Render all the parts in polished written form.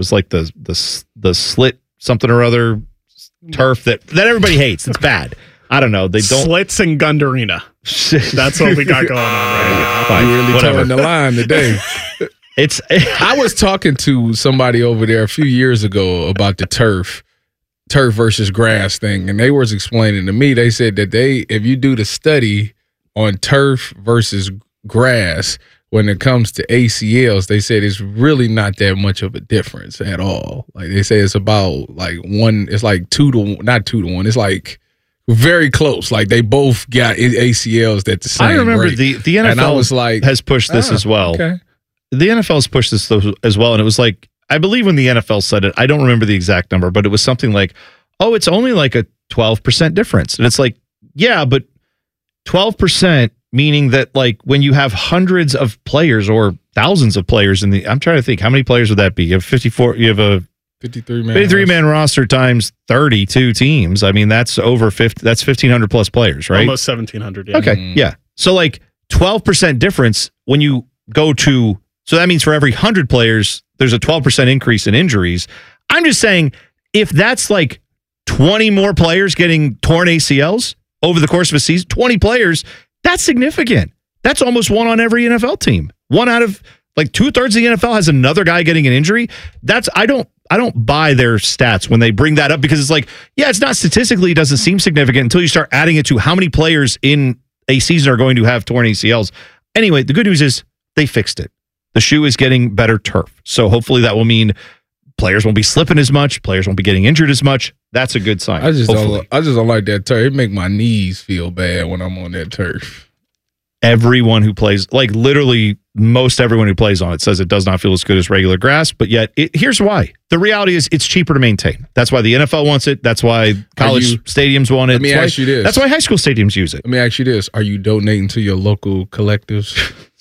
was like the slit something or other turf that everybody hates. It's bad. I don't know. They don't slits and Gundarina. That's what we got going on right now. You really towing the line today. I was talking to somebody over there a few years ago about the turf versus grass thing, and they was explaining to me. They said that if you do the study on turf versus grass, when it comes to ACLs, they said it's really not that much of a difference at all. Like they say, it's about like one. It's like 2 to 1, not 2 to 1. It's like very close. Like they both got ACLs that the same. I remember rate. the NFL and I was like, has pushed this as well. Okay. The NFL has pushed this as well, and it was like, I believe when the NFL said it, I don't remember the exact number, but it was something like, oh, it's only like a 12% difference. And it's like, yeah, but 12%, meaning that like when you have hundreds of players or thousands of players I'm trying to think, how many players would that be? You have 54, you have a 53-man roster times 32 teams. I mean, that's over 50, that's 1,500 plus players, right? Almost 1,700, yeah. Okay, yeah. So like 12% difference when you go to, so that means for every 100 players, there's a 12% increase in injuries. I'm just saying, if that's like 20 more players getting torn ACLs over the course of a season, 20 players, that's significant. That's almost one on every NFL team. One out of like 2/3 of the NFL has another guy getting an injury. I don't buy their stats when they bring that up, because it's like, yeah, it's not statistically, it doesn't seem significant until you start adding it to how many players in a season are going to have torn ACLs. Anyway, the good news is they fixed it. The shoe is getting better turf. So hopefully that will mean players won't be slipping as much. Players won't be getting injured as much. That's a good sign. I just don't like that turf. It make my knees feel bad when I'm on that turf. Everyone who plays, like literally most everyone who plays on it, says it does not feel as good as regular grass. But yet, here's why. The reality is it's cheaper to maintain. That's why the NFL wants it. That's why college stadiums want it. Let me ask you this. That's why high school stadiums use it. Let me ask you this. Are you donating to your local collectives?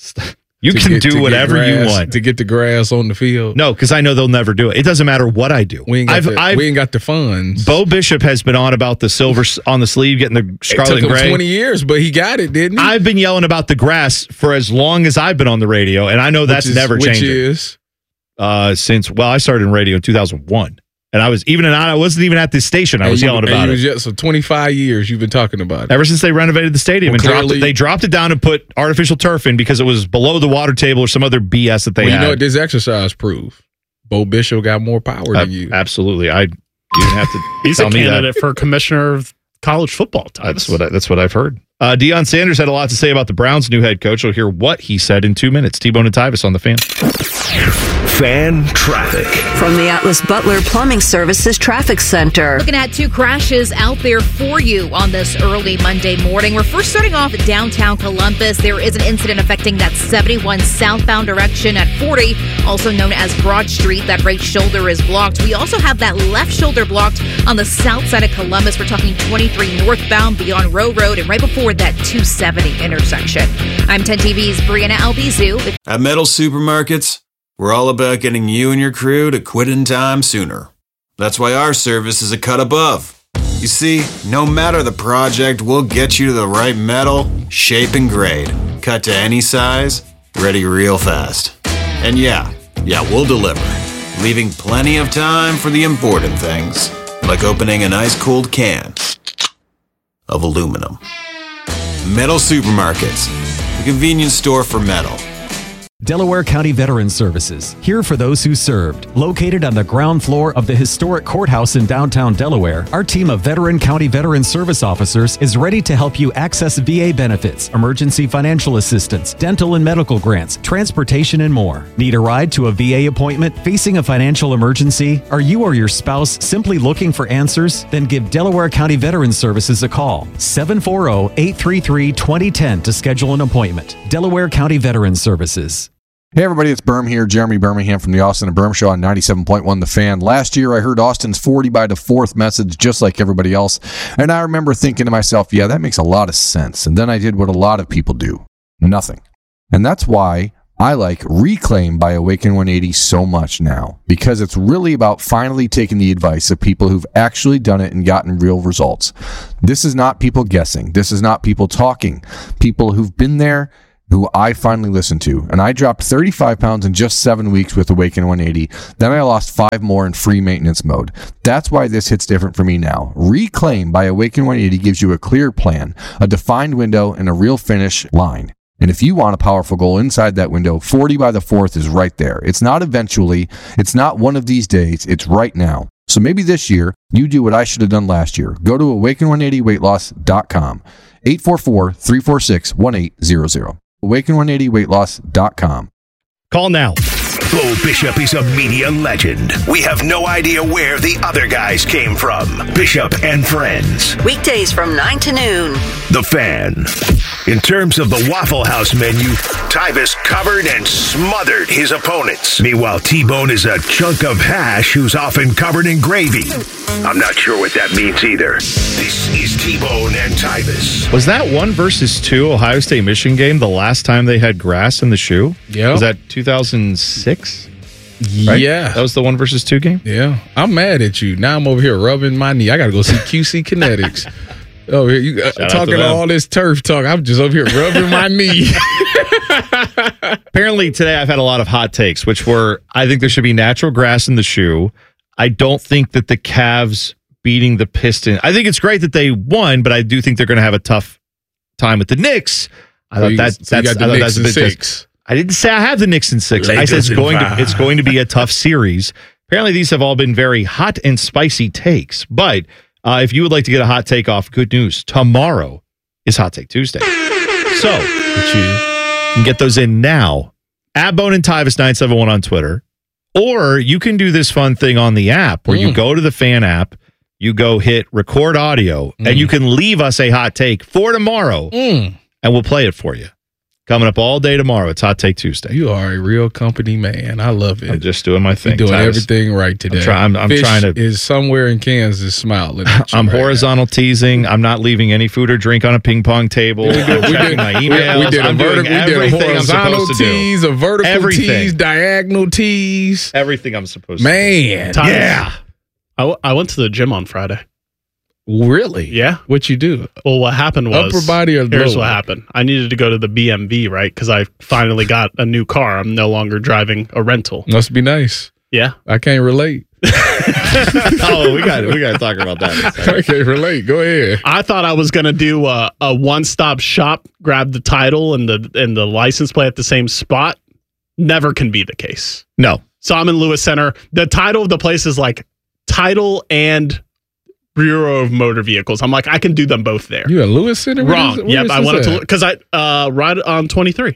You can do whatever you want to get the grass on the field. No, because I know they'll never do it. It doesn't matter what I do. We ain't got the funds. Bo Bishop has been on about the silver on the sleeve, getting the scarlet and gray. It took him 20 years, but he got it, didn't he? I've been yelling about the grass for as long as I've been on the radio, and I know that's never changing. Which is? Since I started in radio in 2001. And I wasn't even at this station. I was yelling about it. So 25 years you've been talking about it. Ever since they renovated the stadium they dropped it down and put artificial turf in because it was below the water table or some other BS that they had. You know what this exercise proved? Bo Bishop got more power than you. Absolutely. You didn't have to He's tell a me candidate for commissioner of college football. That's what I've heard. Deion Sanders had a lot to say about the Browns' new head coach. You'll hear what he said in 2 minutes. T-Bone and Tyvis on the Fan. Fan traffic from the Atlas Butler Plumbing Services Traffic Center. Looking at 2 crashes out there for you on this early Monday morning. We're first starting off at downtown Columbus. There is an incident affecting that 71 southbound direction at 40, also known as Broad Street. That right shoulder is blocked. We also have that left shoulder blocked on the south side of Columbus. We're talking 23 northbound beyond Row Road and right before that 270 intersection. I'm 10 TV's Brianna Albizu. At Metal Supermarkets, we're all about getting you and your crew to quit in time sooner. That's why our service is a cut above. You see, no matter the project, we'll get you to the right metal, shape, and grade. Cut to any size, ready real fast. And yeah, we'll deliver, leaving plenty of time for the important things, like opening an ice-cold can of aluminum. Metal Supermarkets, the convenience store for metal. Delaware County Veterans Services, here for those who served. Located on the ground floor of the historic courthouse in downtown Delaware, our team of Veteran County Veterans Service officers is ready to help you access VA benefits, emergency financial assistance, dental and medical grants, transportation, and more. Need a ride to a VA appointment? Facing a financial emergency? Are you or your spouse simply looking for answers? Then give Delaware County Veterans Services a call. 740-833-2010 to schedule an appointment. Delaware County Veterans Services. Hey everybody, it's Berm here, Jeremy Birmingham from the Austin and Berm Show on 97.1 The Fan. Last year I heard Austin's 40 by the 4th message just like everybody else, and I remember thinking to myself, yeah, that makes a lot of sense. And then I did what a lot of people do, nothing. And that's why I like Reclaim by Awaken 180 so much now, because it's really about finally taking the advice of people who've actually done it and gotten real results. This is not people guessing. This is not people talking. People who've been there, who I finally listened to, and I dropped 35 pounds in just 7 weeks with Awaken 180. Then I lost 5 more in free maintenance mode. That's why this hits different for me now. Reclaim by Awaken 180 gives you a clear plan, a defined window, and a real finish line. And if you want a powerful goal inside that window, 40 by the 4th is right there. It's not eventually. It's not one of these days. It's right now. So maybe this year, you do what I should have done last year. Go to awaken180weightloss.com. 844-346-1800. awaken180weightloss.com. Call now. Bo Bishop is a media legend. We have no idea where the other guys came from. Bishop and Friends. Weekdays from 9 to noon. The Fan. In terms of the Waffle House menu, Tyvis covered and smothered his opponents. Meanwhile, T-Bone is a chunk of hash who's often covered in gravy. I'm not sure what that means either. This is T-Bone and Tyvis. Was that 1-2 Ohio State Michigan game the last time they had grass in the shoe? Yeah. Was that 2006? Right? Yeah. That was the 1-2 game? Yeah. I'm mad at you. Now I'm over here rubbing my knee. I got to go see QC Kinetics. Oh, here you talking all this turf talk. I'm just over here rubbing my knee. Apparently today I've had a lot of hot takes, which were, I think there should be natural grass in the shoe. I don't think that the Cavs beating the Pistons. I think it's great that they won, but I do think they're going to have a tough time with the Knicks. I thought that's a bit 6. I didn't say I have the Knicks in 6. I said it's going to be a tough series. Apparently these have all been very hot and spicy takes, but if you would like to get a hot take off, good news. Tomorrow is Hot Take Tuesday. So you can get those in now. @Bone and Tyvis 971 on Twitter. Or you can do this fun thing on the app where you go to the Fan app, you go hit record audio, and you can leave us a hot take for tomorrow, and we'll play it for you. Coming up all day tomorrow. It's Hot Take Tuesday. You are a real company man. I love it. I'm just doing my thing. You're doing everything right today. I'm trying to. Is somewhere in Kansas smiling at you. I'm horizontal teasing. I'm not leaving any food or drink on a ping pong table. I'm checking my emails. We did a horizontal tease, a vertical tease, diagonal tease. Everything I'm supposed to do. Man. Yeah. I went to the gym on Friday. Really? Yeah. What you do? Well, what happened was... Upper body or lower? Here's what happened. I needed to go to the BMV, right? Because I finally got a new car. I'm no longer driving a rental. Must be nice. Yeah. I can't relate. Oh, we got to talk about that. I can't relate. Go ahead. I thought I was going to do a one-stop shop, grab the title and the license plate at the same spot. Never can be the case. No. So I'm in Lewis Center. The title of the place is like title and Bureau of Motor Vehicles. I'm like, I can do them both there. You at Lewis Center? Wrong. Yep, I wanted to because I ride on 23.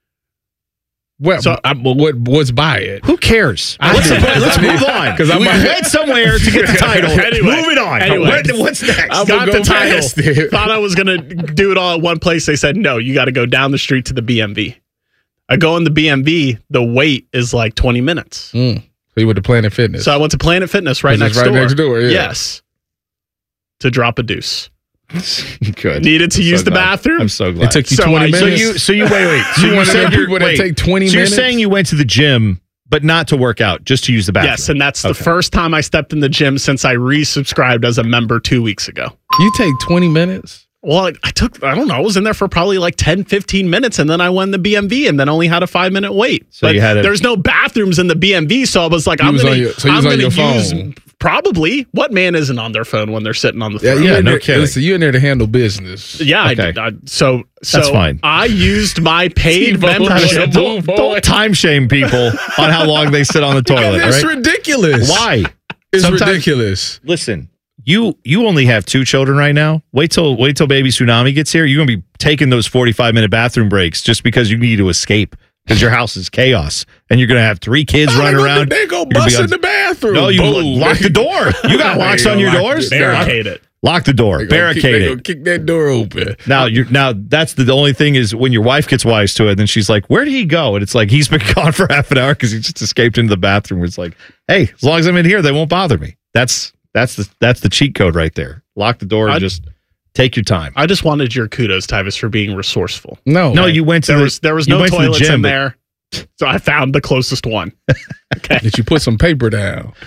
Well, so what's by it? Who cares? Let's move on. Because I went somewhere to get the title. Anyway, moving on. Anyway, what's next? Got the title. Thought I was going to do it all at one place. They said, no, you got to go down the street to the BMV. I go in the BMV. The wait is like 20 minutes. So you went to Planet Fitness. So I went to Planet Fitness right next door. Yeah. Yes. To drop a deuce. Good. Needed to use the bathroom. I'm so glad. It took you 20 minutes. So you wait. So you said people that take 20 minutes. So you're saying you went to the gym, but not to work out, just to use the bathroom. Yes, and that's the first time I stepped in the gym since I resubscribed as a member 2 weeks ago. You take 20 minutes? Well, I was in there for probably like 10, 15 minutes, and then I went in the BMV and then only had a 5-minute wait. So there's no bathrooms in the BMV, so I was like, I'm going to use probably. What man isn't on their phone when they're sitting on the phone? Yeah, no kidding. Listen, you in there to handle business. Yeah, okay. So that's fine. I used my paid membership. Don't time shame people on how long they sit on the toilet. It's ridiculous. Why? It's ridiculous. Listen. You only have 2 children right now. Wait till baby Tsunami gets here. You're going to be taking those 45-minute bathroom breaks just because you need to escape because your house is chaos and you're going to have 3 kids running around. They go bust in the bathroom. No, you lock the door. You got locks on your doors? Barricade it. Lock the door. Barricade it. Kick that door open. Now that's the only thing is when your wife gets wise to it, then she's like, "Where did he go?" And it's like he's been gone for half an hour because he just escaped into the bathroom. It's like, hey, as long as I'm in here, they won't bother me. That's the cheat code right there. Lock the door and just take your time. I just wanted your kudos, Tyvis, for being resourceful. No, you went to there was no toilets in there, so I found the closest one. Okay. Did you put some paper down?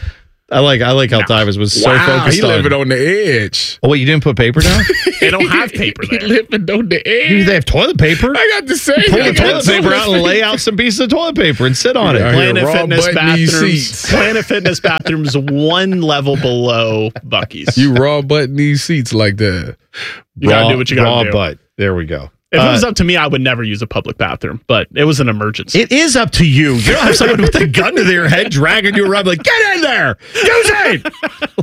I like how Tyvus was so focused he living on the edge. Oh, wait, you didn't put paper down? They don't have paper there. He living on the edge. They have toilet paper? I got to say. Pull the toilet paper out and lay out some pieces of toilet paper and sit on it. Planet Fitness bathrooms 1 level below Buc-ee's. You raw button these seats like that. You got to do what you got to do. Raw butt. There we go. If it was up to me, I would never use a public bathroom, but it was an emergency. It is up to you. You don't have someone with a gun to their head dragging you around like, get in there! Use it!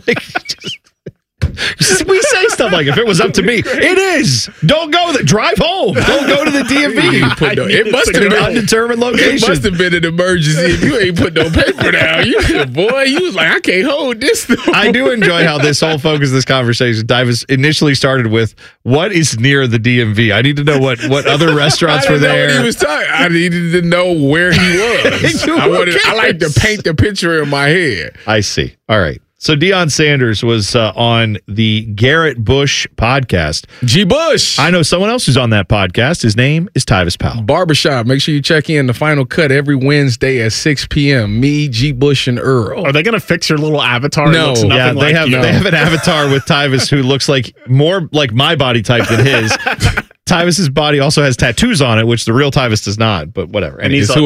We say stuff like, if it was up to me, it is. Don't go there. Drive home. Don't go to the DMV. It must have been an undetermined location. It must have been an emergency if you ain't put no paper down. You was like, I can't hold this though. I do enjoy how this whole focus of this conversation, Tyvus, initially started with, what is near the DMV? I need to know what other restaurants were there. What he was talking. I needed to know where he was. I like to paint the picture in my head. I see. All right. So Deion Sanders was on the Garrett Bush podcast. G. Bush. I know someone else who's on that podcast. His name is Tyvus Powell. Barbershop. Make sure you check in. The Final Cut every Wednesday at 6 p.m. Me, G. Bush, and Earl. Are they going to fix your little avatar? No. They have an avatar with Tyvus who looks like more like my body type than his. Tyvus's body also has tattoos on it, which the real Tyvus does not, but whatever. And he's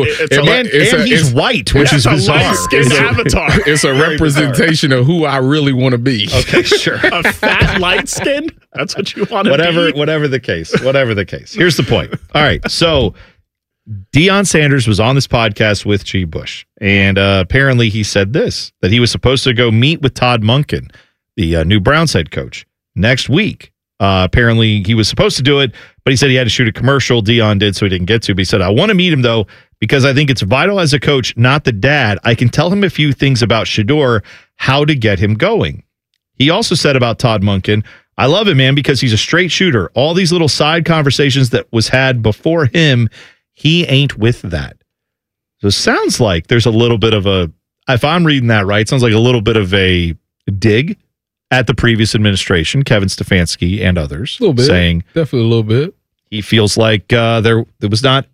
white, which is bizarre. Light-skinned avatar. It's a representation of who I really want to be. Okay, sure. A fat, light skin? That's what you want to be? Whatever the case. Here's the point. All right, so Deion Sanders was on this podcast with G. Bush, and apparently he said this, that he was supposed to go meet with Todd Monken, the new Browns head coach, next week. Apparently he was supposed to do it, but he said he had to shoot a commercial. Deion did, so he didn't get to. But he said, I want to meet him, though, because I think it's vital as a coach, not the dad. I can tell him a few things about Shedeur, how to get him going. He also said about Todd Monken, I love him, man, because he's a straight shooter. All these little side conversations that was had before him, he ain't with that. So it sounds like there's a little bit of a, if I'm reading that right, sounds like a little bit of a dig at the previous administration, Kevin Stefanski and others, a little bit, saying definitely a little bit. He feels like there was not,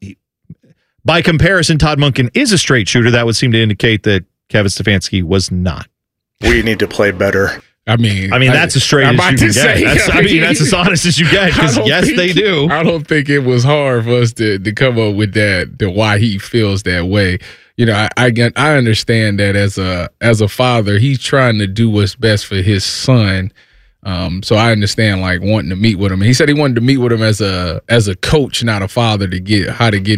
by comparison, Todd Monken is a straight shooter. That would seem to indicate that Kevin Stefanski was not. We need to play better. I mean, that's as straight as you can get. That's as honest as you get. Because yes, they do. I don't think it was hard for us to come up with that. Why he feels that way. You know, I understand that as a father, he's trying to do what's best for his son. So I understand like wanting to meet with him. And he said he wanted to meet with him as a coach, not a father, to get how to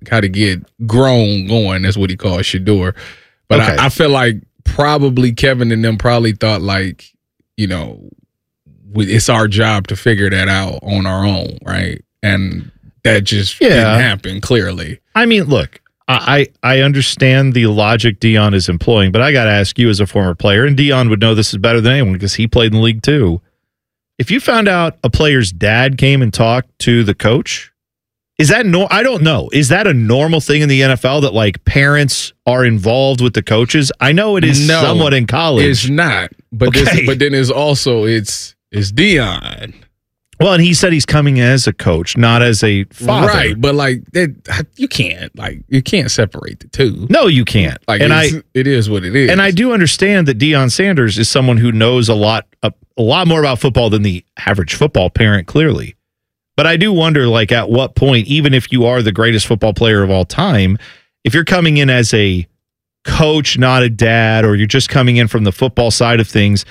get grown going. That's what he calls Shedeur. But okay. I feel like probably Kevin and them probably thought like, you know, it's our job to figure that out on our own, right? And that just didn't happen, clearly. I mean, look, I understand the logic Deion is employing, but I got to ask you as a former player, and Deion would know this is better than anyone because he played in the league too. If you found out a player's dad came and talked to the coach, is that I don't know. Is that a normal thing in the NFL that like parents are involved with the coaches? I know it is somewhat in college. It's not, but then it's also it's Deion. Well, and he said he's coming as a coach, not as a father. Right, but like you can't separate the two. No, you can't. Like, and it is what it is. And I do understand that Deion Sanders is someone who knows a lot more about football than the average football parent, clearly. But I do wonder, like, at what point, even if you are the greatest football player of all time, if you're coming in as a coach, not a dad, or you're just coming in from the football side of things,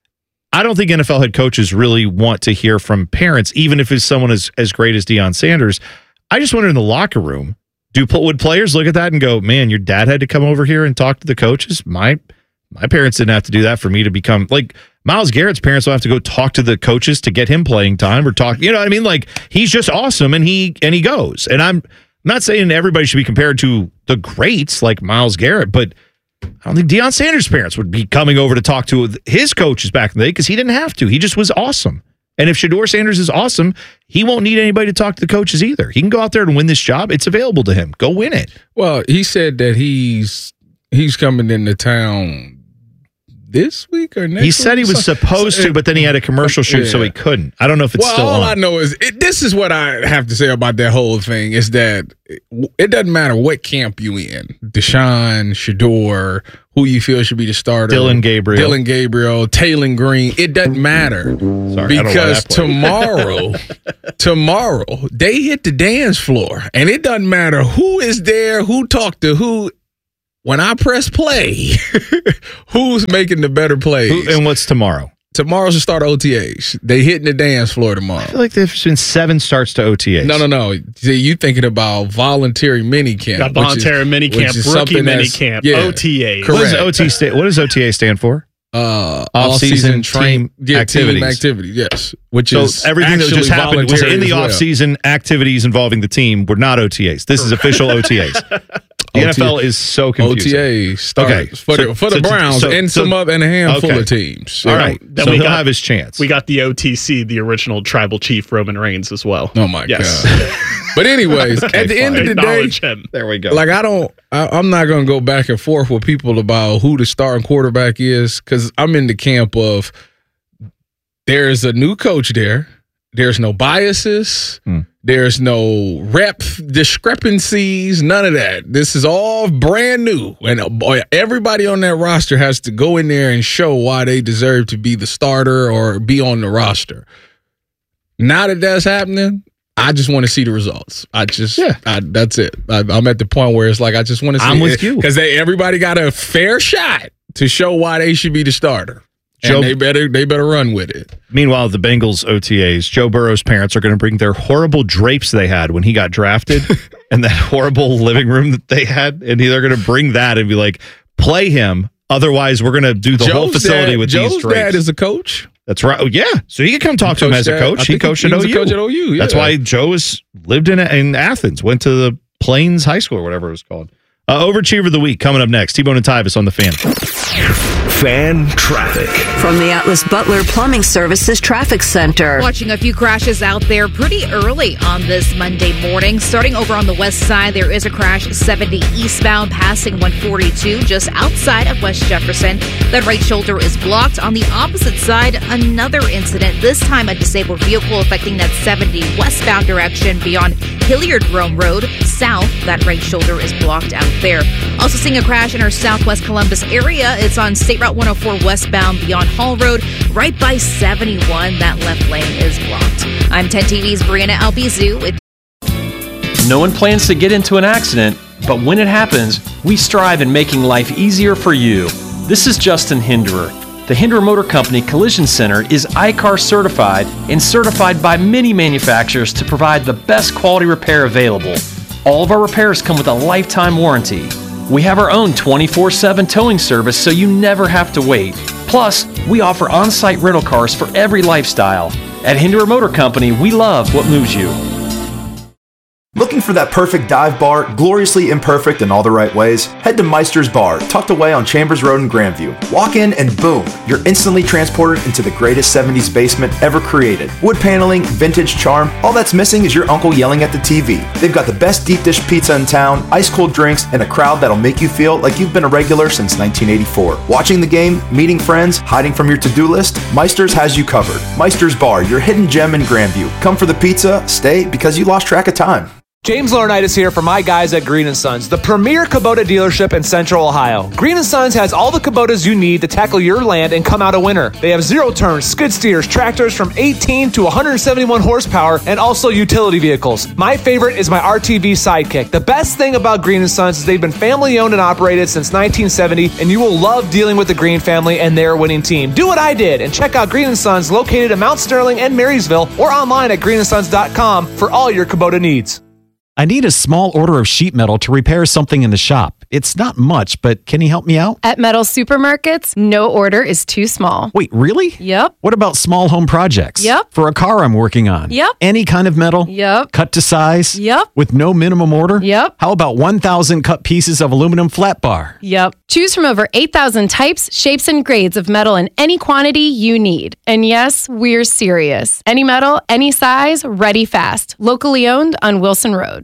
I don't think NFL head coaches really want to hear from parents, even if it's someone as great as Deion Sanders. I just wonder in the locker room, would players look at that and go, man, your dad had to come over here and talk to the coaches? My parents didn't have to do that for me to become, like, Myles Garrett's parents don't have to go talk to the coaches to get him playing time or talk, you know what I mean? Like, he's just awesome and he goes. And I'm not saying everybody should be compared to the greats like Myles Garrett, but I don't think Deion Sanders' parents would be coming over to talk to his coaches back in the day because he didn't have to. He just was awesome. And if Shedeur Sanders is awesome, he won't need anybody to talk to the coaches either. He can go out there and win this job. It's available to him. Go win it. Well, he said that he's coming into town this week or next week? He said he was supposed to, but then he had a commercial shoot, so he couldn't. I don't know if it's still on. All I know is, this is what I have to say about that whole thing, is that it doesn't matter what camp you in, Deshaun, Shedeur, who you feel should be the starter. Dylan Gabriel, Taylor Green. It doesn't matter. Because tomorrow, they hit the dance floor. And it doesn't matter who is there, who talked to who. When I press play, who's making the better plays? And what's tomorrow? Tomorrow's the start of OTAs. They hitting the dance floor tomorrow. I feel like there's been 7 starts to OTAs. No. See, you thinking about voluntary minicamp. Got voluntary minicamp, rookie minicamp, OTA. What does OTA stand for? Off-season team activities. Team activity, yes. Which so is everything that just happened was in the off-season activities involving the team were not OTAs. This is official OTAs. The NFL is so confusing. OTA starts for the Browns and a handful of teams. All right. Then so he'll have his chance. We got the OTC, the original tribal chief Roman Reigns as well. Oh my God. But anyways, at the end of the day, there we go. Like I'm not going to go back and forth with people about who the starting quarterback is because I'm in the camp of there's a new coach there. There's no biases. There's no rep discrepancies. None of that. This is all brand new. And everybody on that roster has to go in there and show why they deserve to be the starter or be on the roster. Now that that's happening, I just want to see the results. That's it. I'm at the point where it's like I just want to see. I'm with you. Because everybody got a fair shot to show why they should be the starter. And they better run with it. Meanwhile, the Bengals OTAs, Joe Burrow's parents are going to bring their horrible drapes they had when he got drafted and that horrible living room that they had, and they're going to bring that and be like, play him. Otherwise, we're going to do the whole facility with these drapes. Joe's dad is a coach. That's right. Oh, yeah. So you can come talk to him as a coach. He coached at OU. He was a coach at OU. Yeah. That's why Joe lived in Athens, went to the Plains High School or whatever it was called. Overachiever of the Week coming up next. T-Bone and Tyvis on the Fan. Fan traffic. From the Atlas Butler Plumbing Services Traffic Center. Watching a few crashes out there pretty early on this Monday morning. Starting over on the west side, there is a crash 70 eastbound passing 142 just outside of West Jefferson. That right shoulder is blocked. On the opposite side, another incident. This time a disabled vehicle affecting that 70 westbound direction beyond Hilliard Rome Road. South, that right shoulder is blocked out there. Also seeing a crash in our southwest Columbus area. It's on State Route 104 westbound beyond Hall Road, right by 71. That left lane is blocked. I'm 10 TV's Brianna Albizu with. No one plans to get into an accident, but when it happens, we strive in making life easier for you. This is Justin Hinderer. The Hinderer Motor Company Collision Center is ICAR certified and certified by many manufacturers to provide the best quality repair available. All of our repairs come with a lifetime warranty. We have our own 24/7 towing service so you never have to wait. Plus, we offer on-site rental cars for every lifestyle. At Hinderer Motor Company, we love what moves you. Looking for that perfect dive bar, gloriously imperfect in all the right ways? Head to Meister's Bar, tucked away on Chambers Road in Grandview. Walk in and boom, you're instantly transported into the greatest 70s basement ever created. Wood paneling, vintage charm, all that's missing is your uncle yelling at the TV. They've got the best deep dish pizza in town, ice cold drinks, and a crowd that'll make you feel like you've been a regular since 1984. Watching the game, meeting friends, hiding from your to-do list, Meister's has you covered. Meister's Bar, your hidden gem in Grandview. Come for the pizza, stay because you lost track of time. James Laurinaitis here for my guys at Green & Sons, the premier Kubota dealership in Central Ohio. Green & Sons has all the Kubotas you need to tackle your land and come out a winner. They have zero-turn skid steers, tractors from 18 to 171 horsepower, and also utility vehicles. My favorite is my RTV Sidekick. The best thing about Green & Sons is they've been family-owned and operated since 1970, and you will love dealing with the Green family and their winning team. Do what I did and check out Green & Sons located in Mount Sterling and Marysville or online at greenandsons.com for all your Kubota needs. I need a small order of sheet metal to repair something in the shop. It's not much, but can you help me out? At Metal Supermarkets, no order is too small. Wait, really? Yep. What about small home projects? Yep. For a car I'm working on? Yep. Any kind of metal? Yep. Cut to size? Yep. With no minimum order? Yep. How about 1,000 cut pieces of aluminum flat bar? Yep. Choose from over 8,000 types, shapes, and grades of metal in any quantity you need. And yes, we're serious. Any metal, any size, ready fast. Locally owned on Wilson Road.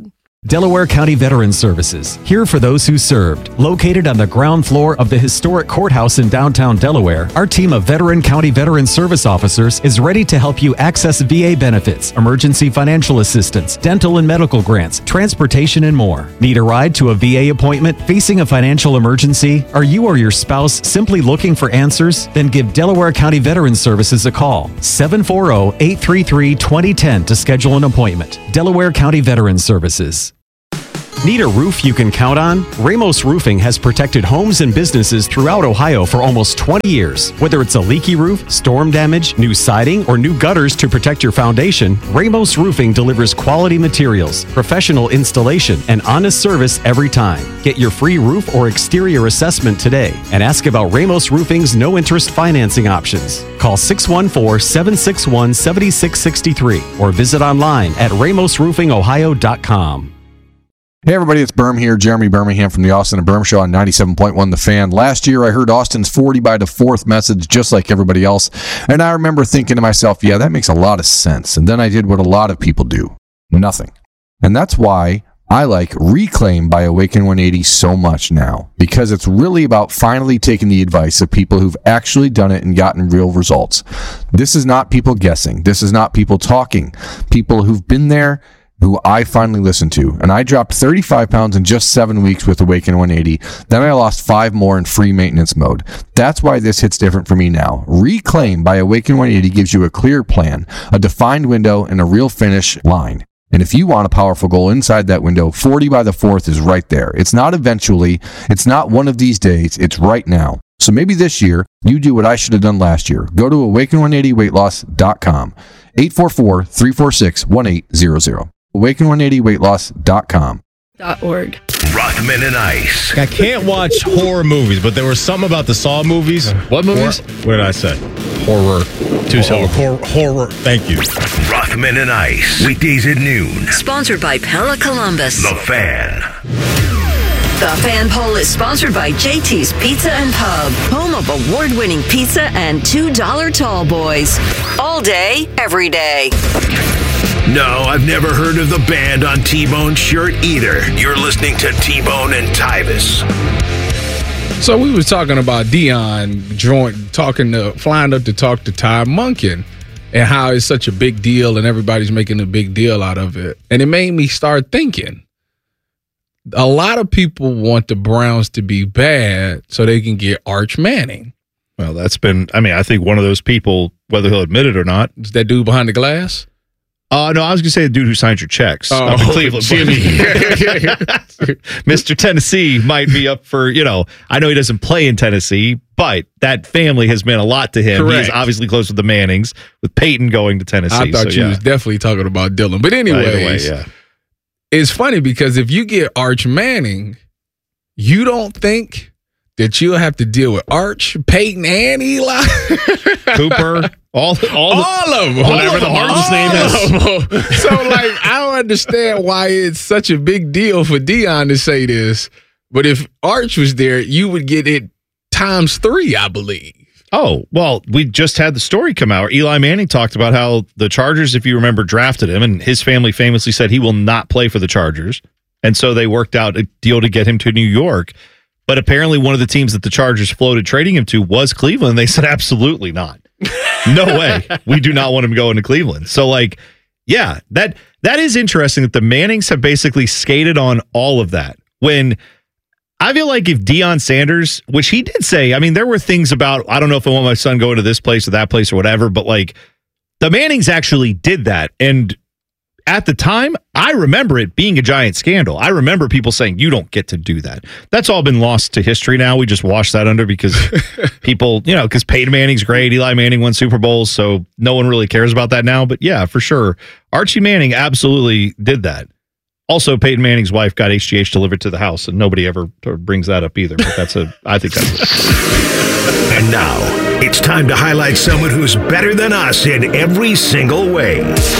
Delaware County Veterans Services, here for those who served. Located on the ground floor of the historic courthouse in downtown Delaware, our team of veteran county veteran service officers is ready to help you access VA benefits, emergency financial assistance, dental and medical grants, transportation, and more. Need a ride to a VA appointment? Facing a financial emergency? Are you or your spouse simply looking for answers? Then give Delaware County Veterans Services a call. 740-833-2010 to schedule an appointment. Delaware County Veterans Services. Need a roof you can count on? Ramos Roofing has protected homes and businesses throughout Ohio for almost 20 years. Whether it's a leaky roof, storm damage, new siding, or new gutters to protect your foundation, Ramos Roofing delivers quality materials, professional installation, and honest service every time. Get your free roof or exterior assessment today and ask about Ramos Roofing's no-interest financing options. Call 614-761-7663 or visit online at ramosroofingohio.com. Hey everybody, it's Berm here, Jeremy Birmingham from the Austin and Berm Show on 97.1 The Fan. Last year I heard Austin's 40 by the fourth message just like everybody else, and I remember thinking to myself, yeah, that makes a lot of sense. And then I did what a lot of people do, nothing. And that's why I like Reclaim by Awaken 180 so much now, because it's really about finally taking the advice of people who've actually done it and gotten real results. This is not people guessing. This is not people talking. People who've been there, who I finally listened to. And I dropped 35 pounds in just 7 weeks with Awaken 180. Then I lost 5 more in free maintenance mode. That's why this hits different for me now. Reclaim by Awaken 180 gives you a clear plan, a defined window, and a real finish line. And if you want a powerful goal inside that window, 40 by the 4th is right there. It's not eventually. It's not one of these days. It's right now. So maybe this year, you do what I should have done last year. Go to awaken180weightloss.com. 844-346-1800. awaken180weightloss.com. .org. Rothman and Ice. I can't watch horror movies, but there was something about the Saw movies. What movies? What did I say? Horror. Horror. Thank you. Rothman and Ice. Weekdays at noon. Sponsored by Pella Columbus. The Fan. The Fan Poll is sponsored by JT's Pizza and Pub, home of award-winning pizza and $2 tall boys. All day, every day. No, I've never heard of the band on T-Bone's shirt either. You're listening to T-Bone and Tyvis. So we was talking about Dion flying up to talk to Ty Monken and how it's such a big deal and everybody's making a big deal out of it. And it made me start thinking, a lot of people want the Browns to be bad so they can get Arch Manning. Well, that's been, I think one of those people, whether he'll admit it or not. Is that dude behind the glass? No, I was going to say the dude who signed your checks up in Cleveland. Jimmy. Mr. Tennessee might be up for, I know he doesn't play in Tennessee, but that family has meant a lot to him. Correct. He's obviously close with the Mannings, with Peyton going to Tennessee. I thought you was definitely talking about Dylan. But anyways, it's funny because if you get Arch Manning, you don't think that you'll have to deal with Arch, Peyton, and Eli? Cooper. All of them. Whatever the hardest name is. So, I don't understand why it's such a big deal for Dion to say this. But if Arch was there, you would get it times 3, I believe. Oh, well, we just had the story come out. Eli Manning talked about how the Chargers, if you remember, drafted him, and his family famously said he will not play for the Chargers. And so they worked out a deal to get him to New York. But apparently one of the teams that the Chargers floated trading him to was Cleveland. They said, absolutely not. No way. We do not want him going to Cleveland. So, that is interesting that the Mannings have basically skated on all of that. When I feel like if Deion Sanders, which he did say, there were things about, I don't know if I want my son going to this place or that place or whatever, but the Mannings actually did that. And at the time, I remember it being a giant scandal. I remember people saying, you don't get to do that. That's all been lost to history now. We just wash that under because people, because Peyton Manning's great. Eli Manning won Super Bowls, so no one really cares about that now. But yeah, for sure. Archie Manning absolutely did that. Also, Peyton Manning's wife got HGH delivered to the house, and nobody ever brings that up either. But I think that's it. And now, it's time to highlight someone who's better than us in every single way.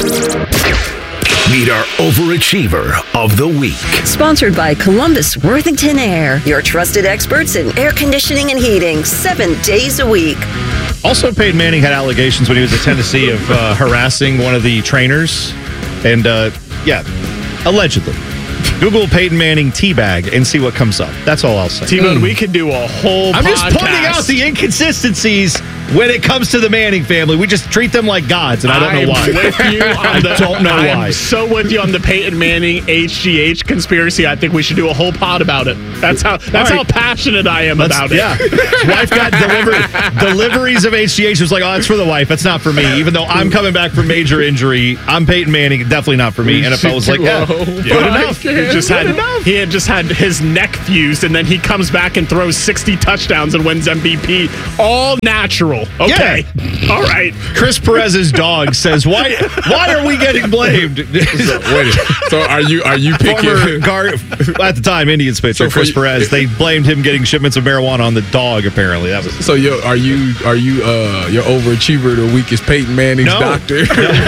Meet our overachiever of the week. Sponsored by Columbus Worthington Air, your trusted experts in air conditioning and heating 7 days a week. Also, Peyton Manning had allegations when he was at Tennessee of harassing one of the trainers. And, allegedly. Google Peyton Manning teabag and see what comes up. That's all I'll say. T-Bone, we could do a whole I'm podcast. just pointing out the inconsistencies when it comes to the Manning family. We just treat them like gods, and I don't know why. I don't know why. I'm so with you on the Peyton Manning HGH conspiracy. I think we should do a whole pod about it. That's how passionate I am about it. Yeah. His wife got deliveries of HGH. It was like, oh, that's for the wife. That's not for me. Even though I'm coming back from major injury, I'm Peyton Manning. Definitely not for me. NFL was like, yeah, good enough. He had just had his neck fused, and then he comes back and throws 60 touchdowns and wins MVP. All natural. Okay. Yeah. All right. Chris Perez's dog says, why are we getting blamed? So are you picking at the time Indians pitcher Chris Perez? They blamed him getting shipments of marijuana on the dog. Apparently, that was so. Are you your overachiever of the week is Peyton Manning's doctor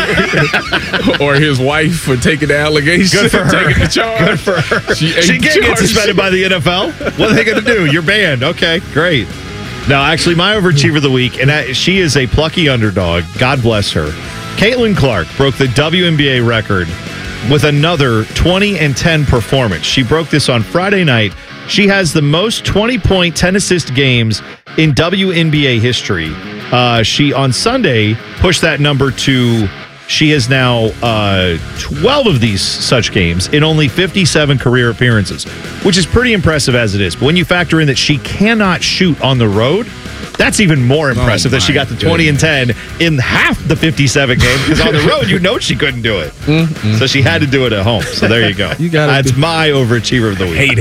or his wife for taking the allegations? Good for her. Taking the charge. Good for her. She can't get suspended by the NFL. What are they going to do? You're banned. Okay, great. No, actually, my overachiever of the week, and she is a plucky underdog. God bless her. Caitlin Clark broke the WNBA record with another 20-10 performance. She broke this on Friday night. She has the most 20-point, 10-assist games in WNBA history. She, on Sunday, pushed that number to... She has now 12 of these such games in only 57 career appearances, which is pretty impressive as it is. But when you factor in that she cannot shoot on the road, that's even more impressive that she got the 20 and 10 in half the 57 games, because on the road, she couldn't do it. So she had to do it at home. So there you go. That's my overachiever of the week. Hate.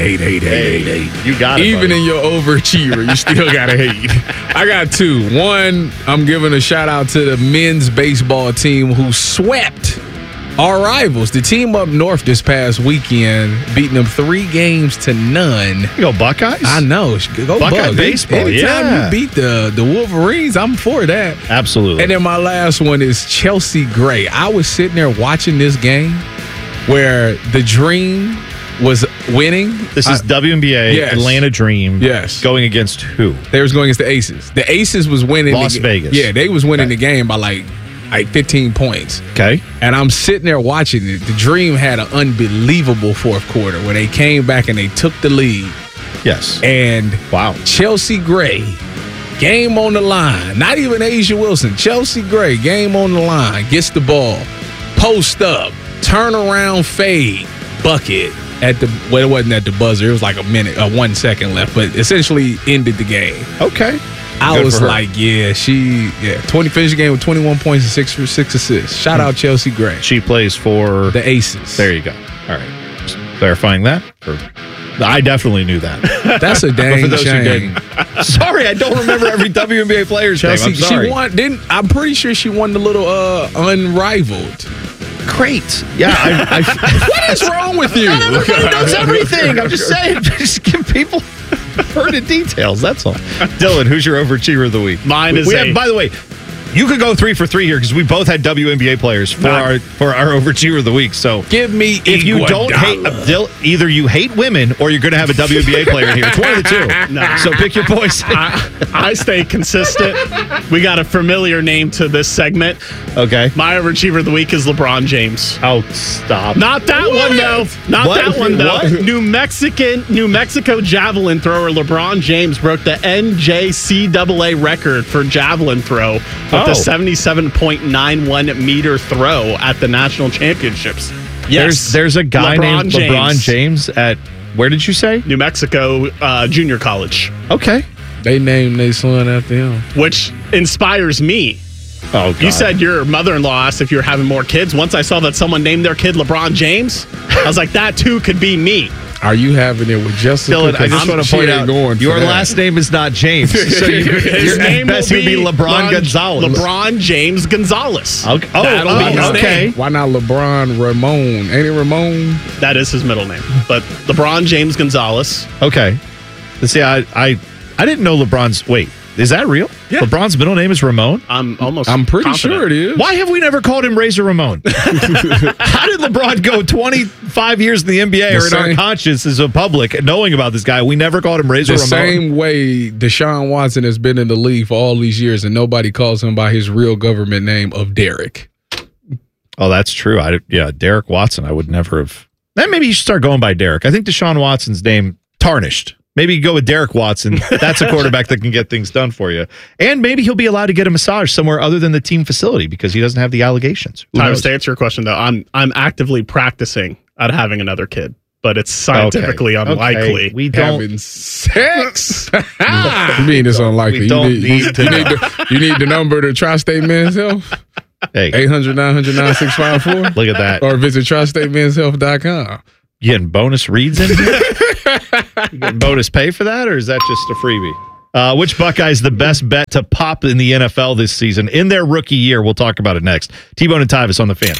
You got it. Even in your overachiever, you still got to hate. I got two. One, I'm giving a shout out to the men's baseball team who swept our rivals, the team up north this past weekend, beating them 3-0. Go Buckeyes. I know. Go Buckeye Bugs. baseball. Anytime you beat the Wolverines, I'm for that. Absolutely. And then my last one is Chelsea Gray. I was sitting there watching this game where the Dream was winning. This is WNBA Atlanta Dream. Yes. Going against who? They was going against the Aces. The Aces was winning. Las Vegas. Yeah, they was winning the game by like 15 points. Okay. And I'm sitting there watching it. The Dream had an unbelievable fourth quarter where they came back and they took the lead. Yes. And Chelsea Gray, game on the line. Not even Asia Wilson. Chelsea Gray, game on the line. Gets the ball. Post up. Turn around fade. Bucket. It wasn't at the buzzer. It was like 1 second left, but essentially ended the game. Okay. I was like, finished the game with 21 points and 6 assists. Shout out Chelsea Gray. She plays for the Aces. There you go. All right. Just clarifying that. I definitely knew that. That's a dang shame. Sorry, I don't remember every WNBA player's Chelsea, name. I'm sorry. She won. I'm pretty sure she won the little Unrivaled. Great. Yeah. What is wrong with you? Everybody knows everything. I'm just saying. Just give people pertinent details. That's all. Dylan, who's your overachiever of the week? Mine is by the way, you could go 3 for 3 here because we both had WNBA players for our overachiever of the week. So give me if you don't hate either you hate women or you're going to have a WNBA player in here. It's one of the two. No. So pick your poison. I stay consistent. We got a familiar name to this segment. Okay. My overachiever of the week is LeBron James. Oh, stop. Not that one though. Not that one though. New Mexico javelin thrower LeBron James broke the NJCAA record for javelin throw. The 77.91 meter throw at the national championships. Yes, there's a guy named LeBron James at, where did you say? New Mexico Junior College. Okay. They named their son after him. Which inspires me. Oh, God. You said your mother-in-law asked if you were having more kids. Once I saw that someone named their kid LeBron James, I was like, that too could be me. Are you having it with Jessica? Dylan, I just want to point out, your last name is not James. So your name would be LeBron Gonzalez. LeBron James Gonzalez. Okay. Okay. Why not LeBron Ramon? Ain't it Ramon? That is his middle name. But LeBron James Gonzalez. Okay. See, I didn't know LeBron's... Wait. Is that real? Yeah. LeBron's middle name is Ramon? I'm pretty confident. sure it is. Why have we never called him Razor Ramon? How did LeBron go 25 years in the NBA or in our conscience as a public knowing about this guy? We never called him Razor Ramon. The same way Deshaun Watson has been in the league for all these years and nobody calls him by his real government name of Derek. Oh, that's true. Derek Watson, I would never have Then maybe you should start going by Derek. I think Deshaun Watson's name tarnished. Maybe you go with Derek Watson. That's a quarterback that can get things done for you. And maybe he'll be allowed to get a massage somewhere other than the team facility because he doesn't have the allegations. Tyvis, to answer your question, though, I'm actively practicing at having another kid, but it's scientifically unlikely. We don't having sex. You mean it's unlikely? You need the number to Tri-State Men's Health. Hey, 800-900-9654. Look at that. Or visit TriStateMen'sHealth.com. You getting bonus reads in here? You getting bonus pay for that, or is that just a freebie? Which Buckeye's the best bet to pop in the NFL this season in their rookie year? We'll talk about it next. T-Bone and Tyvis on the Fan.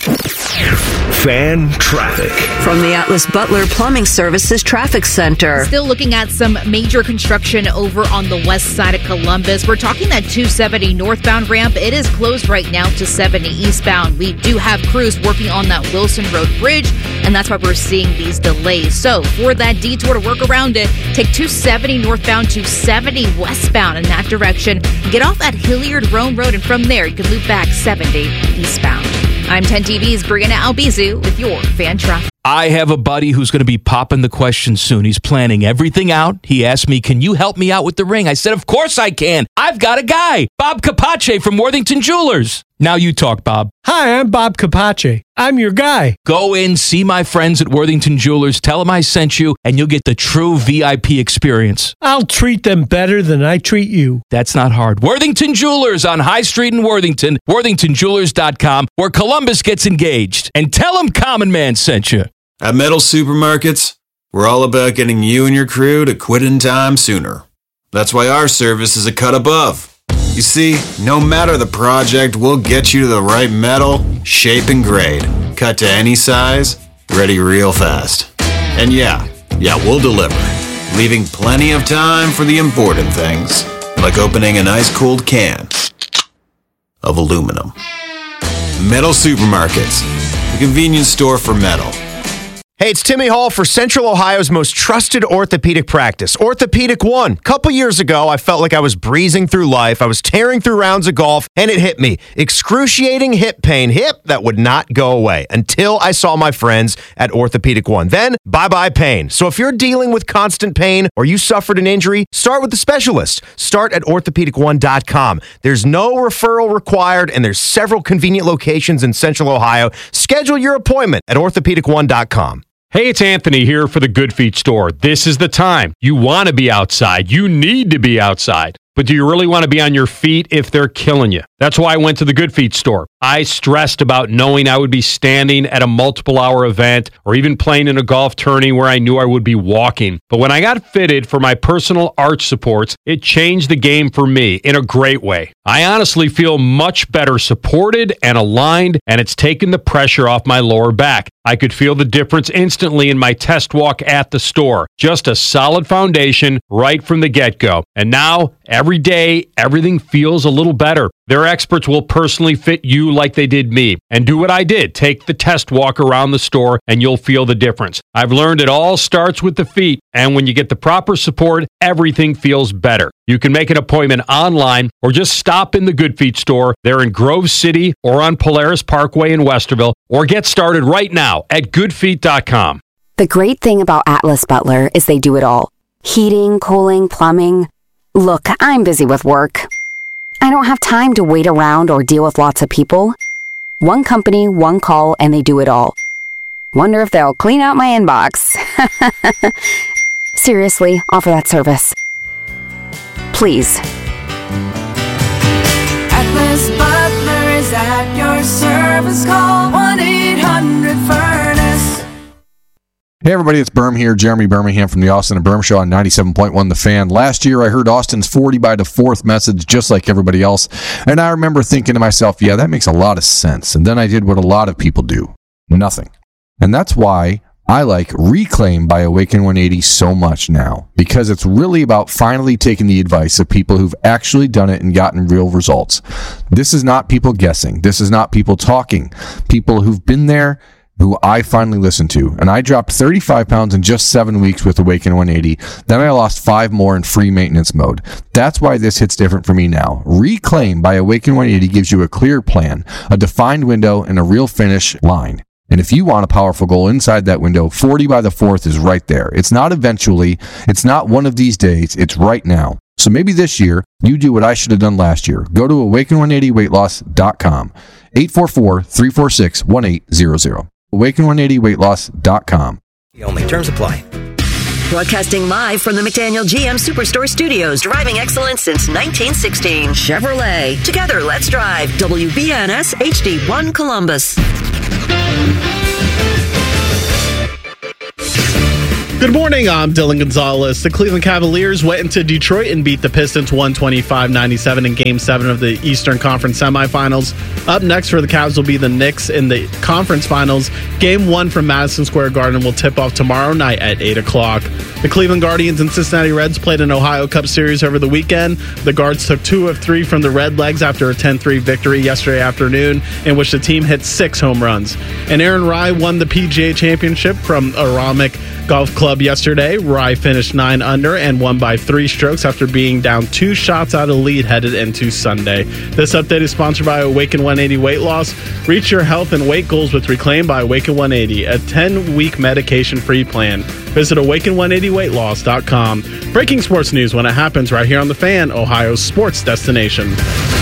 Fan traffic. From the Atlas Butler Plumbing Services Traffic Center. Still looking at some major construction over on the west side of Columbus. We're talking that 270 northbound ramp. It is closed right now to 70 eastbound. We do have crews working on that Wilson Road Bridge, and that's why we're seeing these delays. So for that detour to work around it, take 270 northbound to 70 westbound in that direction. Get off at Hilliard Rome Road, and from there you can loop back 70 eastbound. I'm 10 TV's Brianna Albizu with your Fan Traffic. I have a buddy who's going to be popping the question soon. He's planning everything out. He asked me, can you help me out with the ring? I said, of course I can. I've got a guy, Bob Capace from Worthington Jewelers. Now you talk, Bob. Hi, I'm Bob Capace. I'm your guy. Go in, see my friends at Worthington Jewelers, tell them I sent you, and you'll get the true VIP experience. I'll treat them better than I treat you. That's not hard. Worthington Jewelers on High Street in Worthington, worthingtonjewelers.com, where Columbus gets engaged. And tell them Common Man sent you. At Metal Supermarkets, we're all about getting you and your crew to quit in time sooner. That's why our service is a cut above. You see, no matter the project, we'll get you to the right metal, shape, and grade. Cut to any size, ready real fast. And yeah, we'll deliver, leaving plenty of time for the important things, like opening an ice-cold can of aluminum. Metal Supermarkets, the convenience store for metal. Hey, it's Timmy Hall for Central Ohio's most trusted orthopedic practice, Orthopedic One. Couple years ago, I felt like I was breezing through life. I was tearing through rounds of golf, and it hit me. Excruciating hip pain. Hip that would not go away until I saw my friends at Orthopedic One. Then, bye-bye pain. So if you're dealing with constant pain or you suffered an injury, start with the specialist. Start at orthopedic1.com. There's no referral required, and there's several convenient locations in Central Ohio. Schedule your appointment at orthopedic1.com. Hey, it's Anthony here for the Good Feet store. This is the time. You want to be outside. You need to be outside. But do you really want to be on your feet if they're killing you? That's why I went to the Good Feet store. I stressed about knowing I would be standing at a multiple-hour event or even playing in a golf tourney where I knew I would be walking. But when I got fitted for my personal arch supports, it changed the game for me in a great way. I honestly feel much better supported and aligned, and it's taken the pressure off my lower back. I could feel the difference instantly in my test walk at the store. Just a solid foundation right from the get-go. And now, every day, everything feels a little better. Their experts will personally fit you like they did me. And do what I did. Take the test walk around the store and you'll feel the difference. I've learned it all starts with the feet. And when you get the proper support, everything feels better. You can make an appointment online or just stop in the Good Feet store. They're in Grove City or on Polaris Parkway in Westerville. Or get started right now at goodfeet.com. The great thing about Atlas Butler is they do it all. Heating, cooling, plumbing. Look, I'm busy with work. I don't have time to wait around or deal with lots of people. One company, one call, and they do it all. Wonder if they'll clean out my inbox. Seriously, offer that service. Please. Atlas Butler is at your service. Call 1-800-FURNACE. Hey everybody, it's Berm here, Jeremy Birmingham from the Austin and Berm Show on 97.1 The Fan. Last year I heard Austin's 40 by the 4th message just like everybody else, and I remember thinking to myself, yeah, that makes a lot of sense. And then I did what a lot of people do, nothing. And that's why I like Reclaim by Awaken 180 so much now, because it's really about finally taking the advice of people who've actually done it and gotten real results. This is not people guessing. This is not people talking. People who've been there, who I finally listened to. And I dropped 35 pounds in just 7 weeks with Awaken 180. Then I lost 5 more in free maintenance mode. That's why this hits different for me now. Reclaim by Awaken 180 gives you a clear plan, a defined window, and a real finish line. And if you want a powerful goal inside that window, 40 by the 4th is right there. It's not eventually. It's not one of these days. It's right now. So maybe this year, you do what I should have done last year. Go to awaken180weightloss.com. 844-346-1800. Awaken180weightloss.com. The only terms apply. Broadcasting live from the McDaniel GM Superstore Studios. Driving excellence since 1916. Chevrolet. Together, let's drive. WBNS HD1 Columbus. Good morning, I'm Dylan Gonzalez. The Cleveland Cavaliers went into Detroit and beat the Pistons 125-97 in Game 7 of the Eastern Conference semifinals. Up next for the Cavs will be the Knicks in the conference finals. Game 1 from Madison Square Garden will tip off tomorrow night at 8 o'clock. The Cleveland Guardians and Cincinnati Reds played an Ohio Cup series over the weekend. The Guards took 2 of 3 from the Redlegs after a 10-3 victory yesterday afternoon, in which the team hit 6 home runs. And Aaron Rai won the PGA Championship from Aramic Golf Club yesterday. Rai finished 9 under and won by 3 strokes after being down 2 shots out of the lead headed into Sunday. This update is sponsored by Awaken 180 Weight Loss. Reach your health and weight goals with Reclaim by Awaken 180, a 10-week medication-free plan. Visit awaken180weightloss.com. Breaking sports news when it happens right here on The Fan, Ohio's sports destination.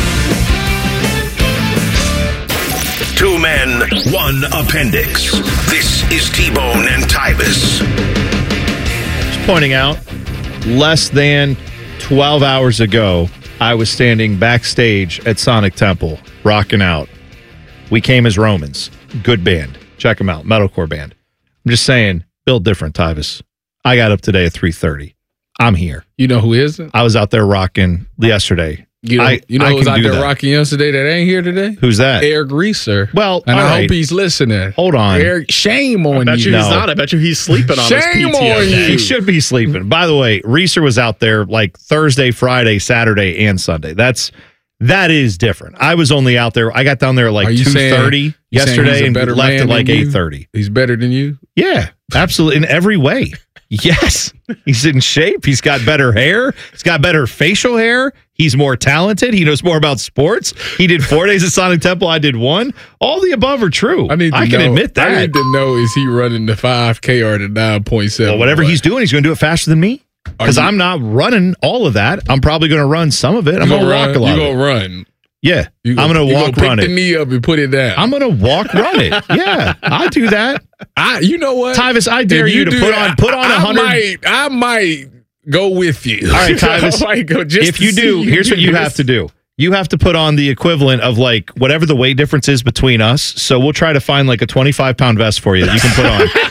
2 men, 1 appendix. This is T-Bone and Tybus. Just pointing out, less than 12 hours ago, I was standing backstage at Sonic Temple, rocking out. We Came as Romans. Good band. Check them out. Metalcore band. I'm just saying, built different, Tybus. I got up today at 3:30. I'm here. You know who isn't? I was out there rocking yesterday. You know who was out there rocking yesterday that ain't here today? Who's that? Eric Reeser. Well, and I hope he's listening. Hold on. Eric, shame on you. I bet you he's not. I bet you he's sleeping on his PTO on you. He should be sleeping. By the way, Reeser was out there like Thursday, Friday, Saturday, and Sunday. That is different. I was only out there. I got down there at like 2:30 yesterday and left at like 8:30. He's better than you? Yeah, absolutely. In every way. Yes. He's in shape. He's got better hair. He's got better facial hair. He's more talented. He knows more about sports. He did 4 days at Sonic Temple. I did 1. All the above are true. I can admit that. I need to know, is he running the 5K or the 9.7? Well, whatever he's doing, he's going to do it faster than me. Because I'm not running all of that. I'm probably going to run some of it. I'm going to walk a lot. You're going to run. Yeah. I'm going to walk, run it. Pick the knee up and put it down. I'm going to walk, run it. Yeah. I do that. You know what? Tybus, I dare you to put on 100. I might go with you. All right, Tybus. If you do, here's what you have to do. You have to put on the equivalent of like whatever the weight difference is between us. So we'll try to find like a 25-pound vest for you that you can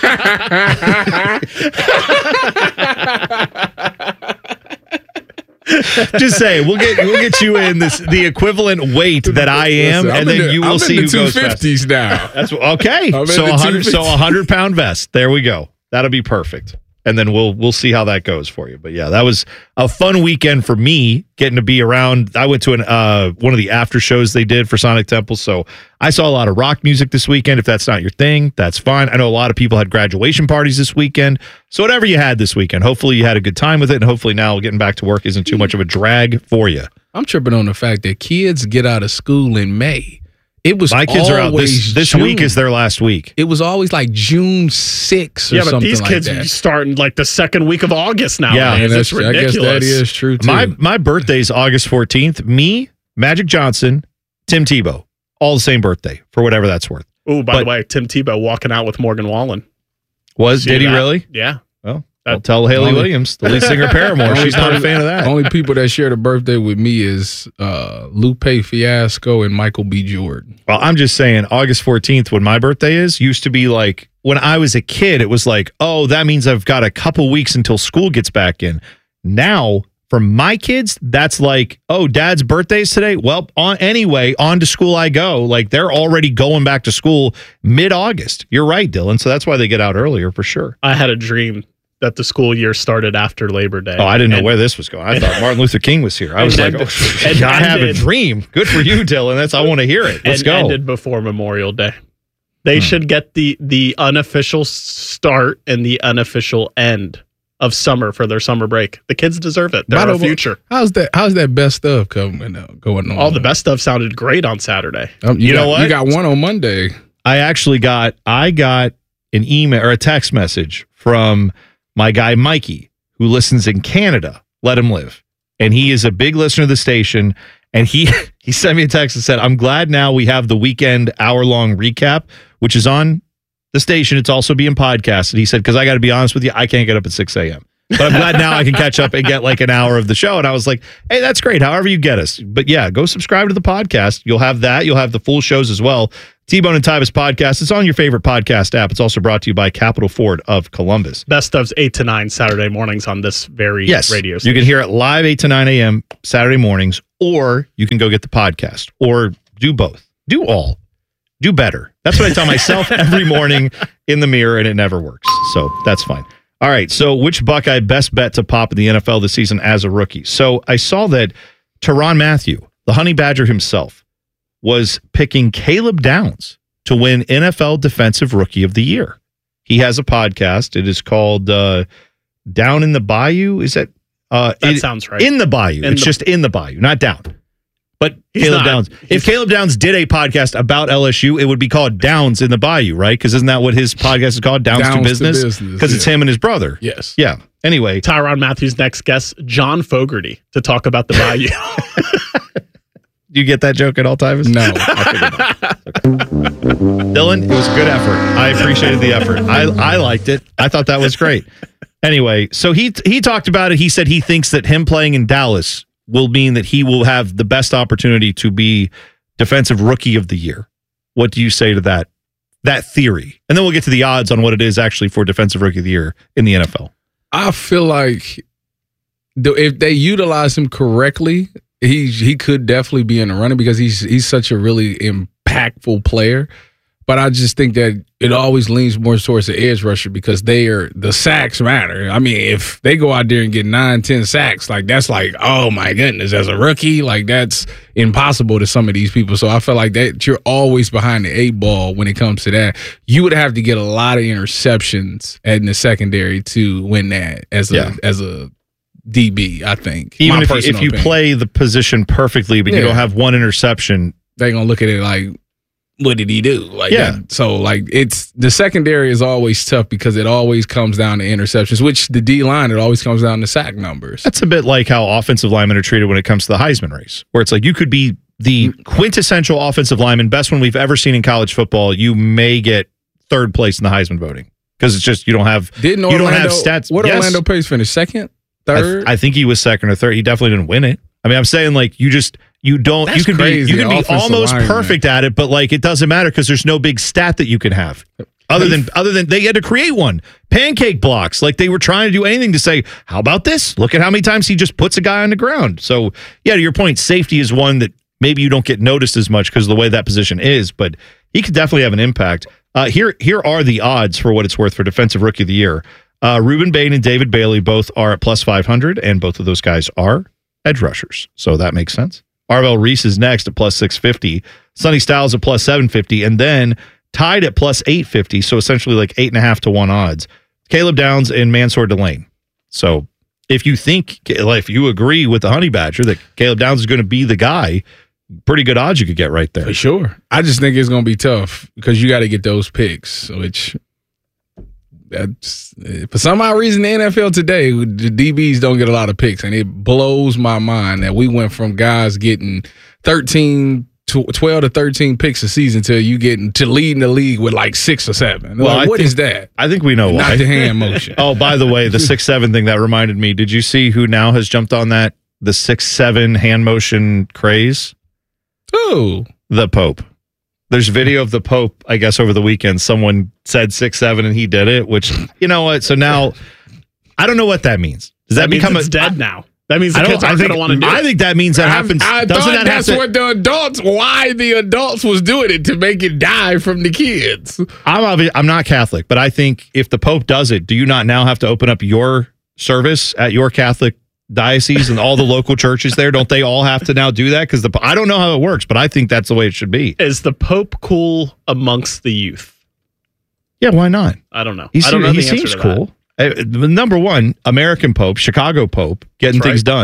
put on. Just say we'll get you in the equivalent weight that I am, and then you will see who goes fast. 250s now. That's okay. So 100-pound vest. There we go. That'll be perfect. And then we'll see how that goes for you. But yeah, that was a fun weekend for me getting to be around. I went to one of the after shows they did for Sonic Temple, so I saw a lot of rock music this weekend. If that's not your thing, that's fine. I know a lot of people had graduation parties this weekend. So whatever you had this weekend, hopefully you had a good time with it, and hopefully now getting back to work isn't too much of a drag for you. I'm tripping on the fact that kids get out of school in May. It was my kids are out this week is their last week. It was always like June 6th or something like that. Yeah, but these kids are starting like the second week of August now. Yeah, it's ridiculous. I guess that is true too. My birthday's August 14th. Me, Magic Johnson, Tim Tebow, all the same birthday for whatever that's worth. Oh, by the way, Tim Tebow walking out with Morgan Wallen. Did he really? Yeah. Well, I'll tell Haley Williams, the lead singer of Paramore. She's not a fan of that. Only people that share the birthday with me is Lupe Fiasco and Michael B. Jordan. Well, I'm just saying, August 14th, when my birthday is, used to be like, when I was a kid, it was like, oh, that means I've got a couple weeks until school gets back in. Now, for my kids, that's like, oh, Dad's birthday is today? Well, on to school I go. Like, they're already going back to school mid-August. You're right, Dylan. So that's why they get out earlier, for sure. I had a dream that the school year started after Labor Day. Oh, I didn't know where this was going. I thought Martin Luther King was here. I was like, I have a dream. Good for you, Dylan. I want to hear it. Let's go. Ended before Memorial Day. They should get the unofficial start and the unofficial end of summer for their summer break. The kids deserve it. They're our future. How's that best stuff going on? All the best stuff sounded great on Saturday. You know what? You got one on Monday. I got an email or a text message from my guy Mikey, who listens in Canada. Let him live. And he is a big listener of the station. And he sent me a text and said, I'm glad now we have the weekend hour-long recap, which is on the station. It's also being podcasted. He said, because I got to be honest with you, I can't get up at 6 a.m. But I'm glad now I can catch up and get like an hour of the show. And I was like, hey, that's great. However you get us. But yeah, go subscribe to the podcast. You'll have that. You'll have the full shows as well. T-Bone and Tyvis podcast. It's on your favorite podcast app. It's also brought to you by Capital Ford of Columbus. Best of's 8 to 9 Saturday mornings on this very radio station. You can hear it live 8 to 9 a.m. Saturday mornings, or you can go get the podcast, or do both. Do all. Do better. That's what I tell myself every morning in the mirror, and it never works. So that's fine. All right, so which Buckeye best bet to pop in the NFL this season as a rookie? So I saw that Tyrann Mathieu, the Honey Badger himself, was picking Caleb Downs to win NFL Defensive Rookie of the Year. He has a podcast. It is called Down in the Bayou. Is that? That sounds right. In the Bayou. It's just in the Bayou, not down. But Caleb Downs. If Caleb Downs did a podcast about LSU, it would be called Downs in the Bayou, right? Because isn't that what his podcast is called? Downs to Business? Because it's him and his brother. Yes. Yeah. Anyway. Tyrann Mathieu's next guest, John Fogerty, to talk about the Bayou. Do you get that joke at all, Tyvis? No. Dylan, it was a good effort. I appreciated the effort. I liked it. I thought that was great. Anyway, so he talked about it. He said he thinks that him playing in Dallas will mean that he will have the best opportunity to be Defensive Rookie of the Year. What do you say to that theory? And then we'll get to the odds on what it is actually for Defensive Rookie of the Year in the NFL. I feel like if they utilize him correctly, he could definitely be in the running because he's such a really impactful player. But I just think that it always leans more towards the edge rusher because the sacks matter. I mean, if they go out there and get 9-10 sacks, like that's like, oh my goodness, as a rookie, like that's impossible to some of these people. So I feel like that you're always behind the 8 ball when it comes to that. You would have to get a lot of interceptions in the secondary to win that as a DB, I think. Even if you play the position perfectly, but you don't have one interception, they're gonna look at it like, what did he do? So it's the secondary is always tough because it always comes down to interceptions, which the D line, it always comes down to sack numbers. That's a bit like how offensive linemen are treated when it comes to the Heisman race, where it's like you could be the quintessential offensive lineman, best one we've ever seen in college football. You may get third place in the Heisman voting because it's just you don't have stats. What Orlando Pace finish? Second, third? I think he was second or third. He definitely didn't win it. I mean, I'm saying like you can be almost perfect at it, but like it doesn't matter because there's no big stat that you can have. Other than they had to create one. Pancake blocks. Like they were trying to do anything to say, how about this? Look at how many times he just puts a guy on the ground. So yeah, to your point, safety is one that maybe you don't get noticed as much because of the way that position is, but he could definitely have an impact. Here are the odds for what it's worth for Defensive Rookie of the Year. Ruben Bain and David Bailey both are at plus 500, and both of those guys are edge rushers. So that makes sense. Arvell Reese is next at plus 650. Sonny Styles at plus 750. And then tied at plus 850. So essentially like 8.5 to 1 odds. Caleb Downs and Mansour Delane. So if you agree with the Honey Badger that Caleb Downs is going to be the guy, pretty good odds you could get right there. For sure. I just think it's going to be tough because you got to get those picks, which for some odd reason, the NFL today, the DBs don't get a lot of picks, and it blows my mind that we went from guys getting 12 to 13 picks a season to you getting to leading the league with like 6 or 7. Well, what is that? I think we know why. Not the hand motion. Oh, by the way, the 6-7 thing that reminded me. Did you see who now has jumped on that? The 6-7 hand motion craze? Who? The Pope. There's video of the Pope, I guess, over the weekend. Someone said 6-7 and he did it, which, you know what? So now, I don't know what that means. Does that become it's dead now? That means the kids aren't going to want to do it. I think that means that happens. I thought that's what why the adults was doing it, to make it die from the kids. I'm not Catholic, but I think if the Pope does it, do you not now have to open up your service at your Catholic diocese and all the local churches there? Don't they all have to now do that? Because I don't know how it works, but I think that's the way it should be. Is the Pope cool amongst the youth? Yeah, why not? I don't know. He seems cool. Number one, American Pope, Chicago Pope, getting things done.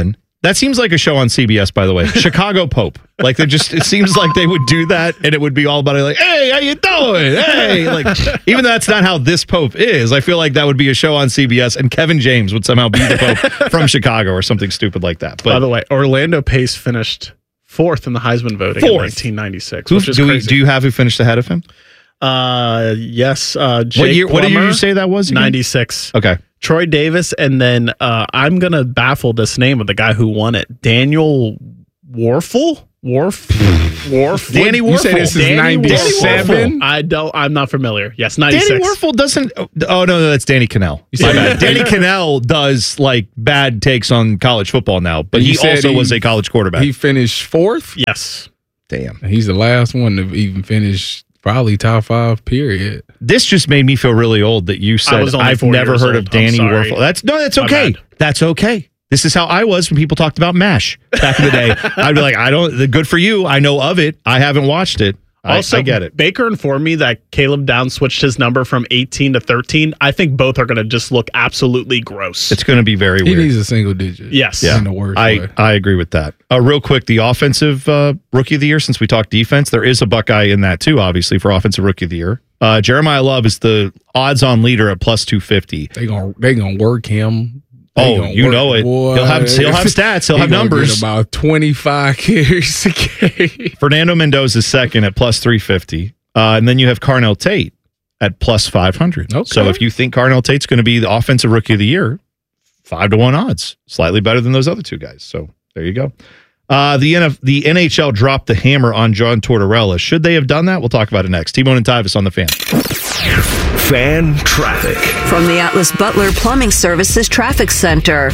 That seems like a show on CBS, by the way. Chicago Pope. Like it seems like they would do that, and it would be all about it. Like, hey, how you doing? Hey, like even though that's not how this Pope is, I feel like that would be a show on CBS, and Kevin James would somehow be the Pope from Chicago or something stupid like that. But by the way, Orlando Pace finished 4th in the Heisman voting in 1996. Which is crazy. Do you have who finished ahead of him? Yes. Jake what year? What Plummer, did you say that was? Again? 96. Okay. Troy Davis, and then I'm gonna baffle this name of the guy who won it. Daniel Wuerffel. Danny Wuerffel. You say this is 97? I'm not familiar. Yes, 96. Danny Wuerffel doesn't. Oh no, that's Danny Cannell. Danny Cannell does like bad takes on college football now, but he also was a college quarterback. He finished 4th. Yes. Damn. He's the last one to even finish. Probably top 5, period. This just made me feel really old that you said I've never heard of Danny Wuerffel. That's okay. That's okay. This is how I was when people talked about MASH back in the day. I'd be like, good for you. I know of it. I haven't watched it. Also, I get it. Baker informed me that Caleb Downs switched his number from 18 to 13. I think both are going to just look absolutely gross. It's going to be very weird. He needs a single digit. Yes. Yeah. In the worst way. I agree with that. Real quick, the offensive rookie of the year, since we talked defense, there is a Buckeye in that too, obviously, for offensive rookie of the year. Jeremiah Love is the odds-on leader at plus 250. They gonna work him. You know it. Boy. He'll have stats. He'll have numbers. Get about 25 carries a game. Fernando Mendoza is second at plus 350. And then you have Carnell Tate at plus 500. Okay. So if you think Carnell Tate's going to be the offensive rookie of the year, 5-1 odds. Slightly better than those other two guys. So there you go. The NHL dropped the hammer on John Tortorella. Should they have done that? We'll talk about it next. T-Bone and Tyvis on the Fan. Fan traffic. From the Atlas Butler Plumbing Services Traffic Center.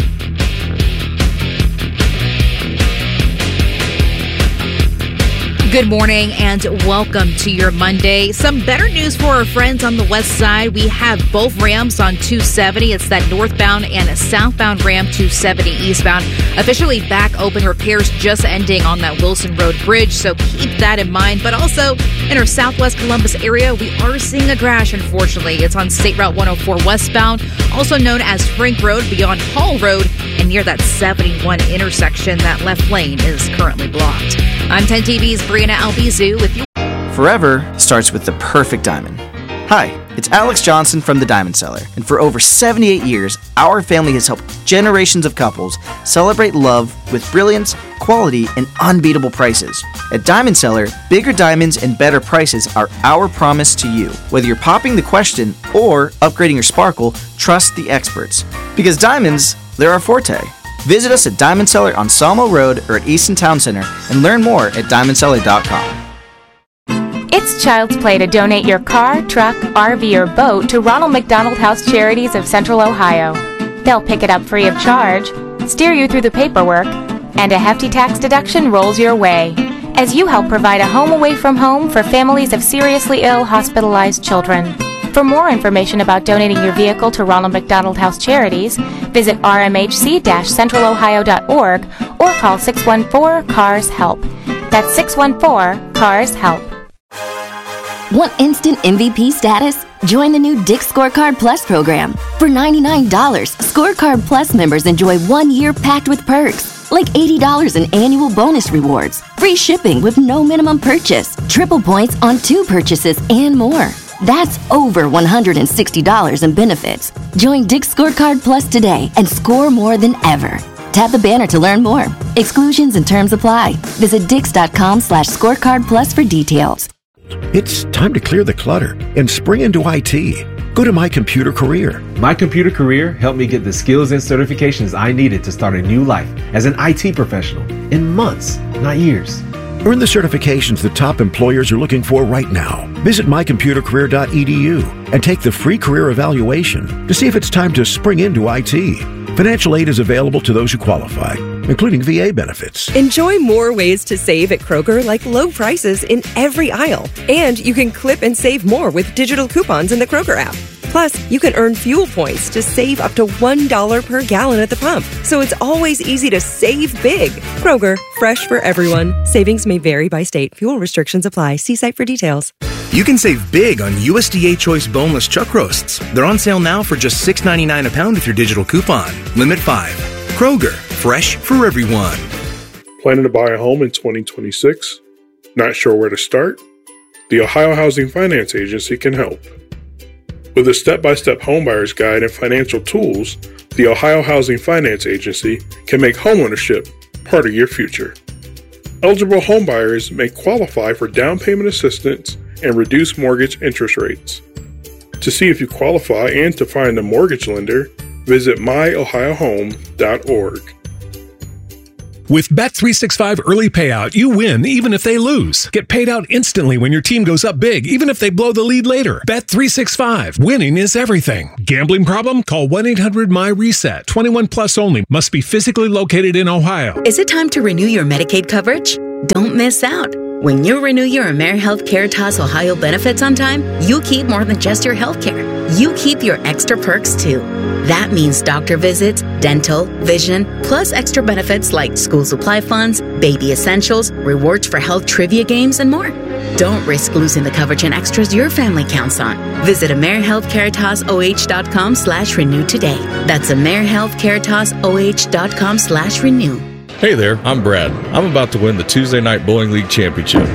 Good morning and welcome to your Monday. Some better news for our friends on the west side. We have both ramps on 270. It's that northbound and a southbound ramp 270 eastbound. Officially back open, repairs just ending on that Wilson Road Bridge, so keep that in mind. But also in our southwest Columbus area, we are seeing a crash, unfortunately. It's on State Route 104 westbound, also known as Frink Road beyond Hall Road, and near that 71 intersection. That left lane is currently blocked. I'm 10 TV's Brianna Albizu with you. Forever starts with the perfect diamond. Hi, it's Alex Johnson from The Diamond Seller, and for over 78 years, our family has helped generations of couples celebrate love with brilliance, quality, and unbeatable prices. At Diamond Seller, bigger diamonds and better prices are our promise to you. Whether you're popping the question or upgrading your sparkle, trust the experts. Because diamonds, they're our forte. Visit us at Diamond Seller on Sawmill Road or at Easton Town Center and learn more at diamondseller.com. It's child's play to donate your car, truck, RV, or boat to Ronald McDonald House Charities of Central Ohio. They'll pick it up free of charge, steer you through the paperwork, and a hefty tax deduction rolls your way as you help provide a home away from home for families of seriously ill, hospitalized children. For more information about donating your vehicle to Ronald McDonald House Charities, visit rmhc-centralohio.org or call 614-CARS-HELP. That's 614-CARS-HELP. Want instant MVP status? Join the new Dick's Scorecard Plus program. For $99, Scorecard Plus members enjoy 1 year packed with perks, like $80 in annual bonus rewards, free shipping with no minimum purchase, triple points on 2 purchases, and more. That's over $160 in benefits. Join Dick's Scorecard Plus today and score more than ever. Tap the banner to learn more. Exclusions and terms apply. Visit dix.com/scorecardplus for details. It's time to clear the clutter and spring into IT. Go to My Computer Career. My Computer Career helped me get the skills and certifications I needed to start a new life as an IT professional in months, not years. Earn the certifications the top employers are looking for right now. Visit mycomputercareer.edu and take the free career evaluation to see if it's time to spring into IT. Financial aid is available to those who qualify, including VA benefits. Enjoy more ways to save at Kroger, like low prices in every aisle. And you can clip and save more with digital coupons in the Kroger app. Plus, you can earn fuel points to save up to $1 per gallon at the pump. So it's always easy to save big. Kroger, fresh for everyone. Savings may vary by state. Fuel restrictions apply. See site for details. You can save big on USDA Choice boneless chuck roasts. They're on sale now for just $6.99 a pound with your digital coupon. Limit 5. Kroger, fresh for everyone. Planning to buy a home in 2026? Not sure where to start? The Ohio Housing Finance Agency can help. With a step-by-step homebuyer's guide and financial tools, the Ohio Housing Finance Agency can make homeownership part of your future. Eligible homebuyers may qualify for down payment assistance and reduced mortgage interest rates. To see if you qualify and to find a mortgage lender, visit myohiohome.org. With Bet365 Early Payout, you win even if they lose. Get paid out instantly when your team goes up big, even if they blow the lead later. Bet365. Winning is everything. Gambling problem? Call 1-800-MY-RESET. 21 plus only. Must be physically located in Ohio. Is it time to renew your Medicaid coverage? Don't miss out. When you renew your AmeriHealth Caritas Ohio benefits on time, you keep more than just your health care. You keep your extra perks too. That means doctor visits, dental, vision, plus extra benefits like school supply funds, baby essentials, rewards for health trivia games, and more. Don't risk losing the coverage and extras your family counts on. Visit AmeriHealthCaritasoh.com/renew today. That's AmeriHealthCaritasoh.com/renew. Hey there, I'm Brad. I'm about to win the Tuesday Night Bowling League Championship.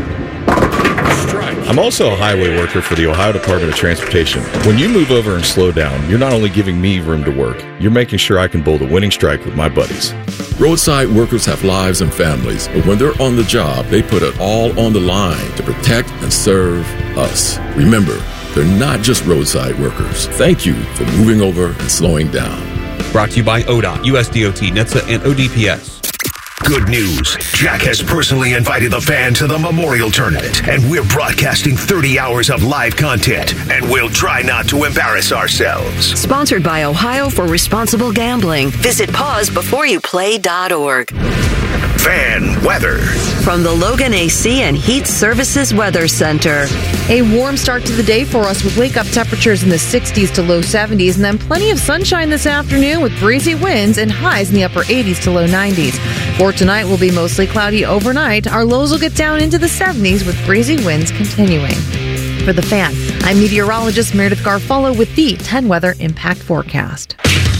I'm also a highway worker for the Ohio Department of Transportation. When you move over and slow down, you're not only giving me room to work, you're making sure I can bowl the winning strike with my buddies. Roadside workers have lives and families, but when they're on the job, they put it all on the line to protect and serve us. Remember, they're not just roadside workers. Thank you for moving over and slowing down. Brought to you by ODOT, USDOT, NHTSA, and ODPS. Good news. Jack has personally invited the fan to the Memorial Tournament, and we're broadcasting 30 hours of live content, and we'll try not to embarrass ourselves. Sponsored by Ohio for Responsible Gambling. Visit pausebeforeyouplay.org. Fan weather. From the Logan AC and Heat Services Weather Center. A warm start to the day for us with wake-up temperatures in the 60s to low 70s, and then plenty of sunshine this afternoon with breezy winds and highs in the upper 80s to low 90s. For tonight, will be mostly cloudy overnight. Our lows will get down into the 70s with breezy winds continuing. For the Fan, I'm meteorologist Meredith Garfolo with the 10 Weather Impact Forecast.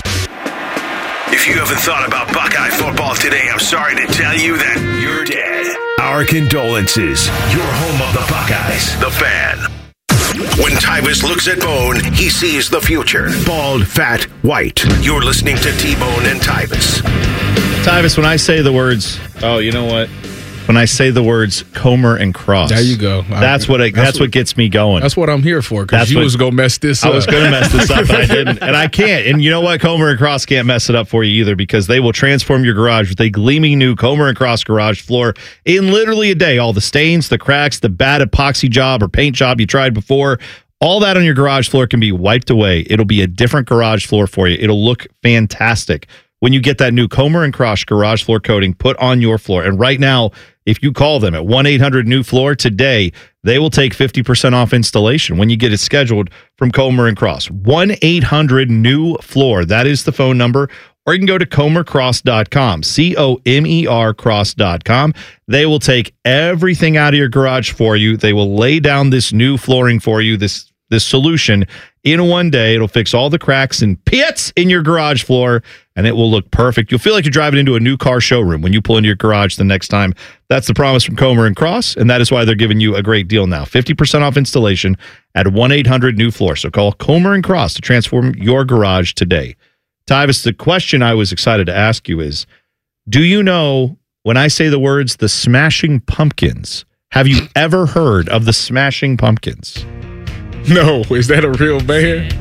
If you haven't thought about Buckeye football today, I'm sorry to tell you that you're dead. Our condolences. You're home of the Buckeyes, the Fan. When Tyvis looks at Bone, he sees the future. Bald, fat, white. You're listening to T-Bone and Tyvis. Tyvis, when I say the words, you know what? When I say the words Comer and Cross. There you go. That's what gets me going. That's what I'm here for, because you was going to mess this up. I was going to mess this up, but I didn't. And I can't. And you know what? Comer and Cross can't mess it up for you either, because they will transform your garage with a gleaming new Comer and Cross garage floor in literally a day. All the stains, the cracks, the bad epoxy job or paint job you tried before, all that on your garage floor can be wiped away. It'll be a different garage floor for you. It'll look fantastic when you get that new Comer and Cross garage floor coating put on your floor. And right now, if you call them at 1-800-NEW-FLOOR today, they will take 50% off installation when you get it scheduled from Comer and Cross. 1-800-NEW-FLOOR. That is the phone number. Or you can go to comercross.com, COMER cross.com. They will take everything out of your garage for you. They will lay down this new flooring for you, this solution in one day. It'll fix all the cracks and pits in your garage floor, and it will look perfect. You'll feel like you're driving into a new car showroom when you pull into your garage the next time. That's the promise from Comer and Cross, and that is why they're giving you a great deal now. 50% off installation at 1-800-NEW-FLOOR. So call Comer and Cross to transform your garage today. Tyvis, the question I was excited to ask you is, do you know when I say the words the Smashing Pumpkins, have you ever heard of the Smashing Pumpkins? No, is that a real band?